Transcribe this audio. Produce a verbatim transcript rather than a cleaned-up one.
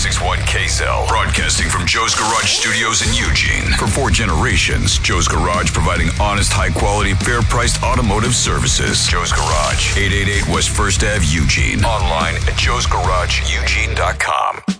sixty-one K S L, broadcasting from Joe's Garage Studios in Eugene. For four generations, Joe's Garage providing honest, high-quality, fair-priced automotive services. Joe's Garage, eight eighty-eight West First Avenue, Eugene. Online at joes garage eugene dot com.